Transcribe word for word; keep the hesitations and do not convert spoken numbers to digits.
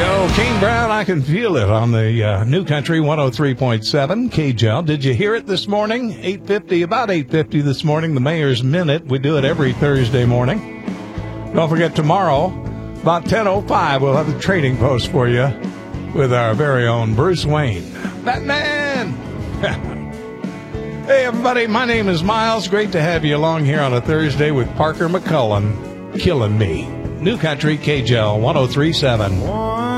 go. Kane Brown, I Can Feel It on the uh, New Country one oh three point seven K J L. Did you hear it this morning? eight fifty, about eight fifty this morning, the Mayor's Minute. We do it every Thursday morning. Don't forget, tomorrow, about ten oh five, we'll have the Trading Post for you with our very own Bruce Wayne. Batman! Hey, everybody, my name is Miles. Great to have you along here on a Thursday with Parker McCullen, killing me. New Country K J L one oh three point seven.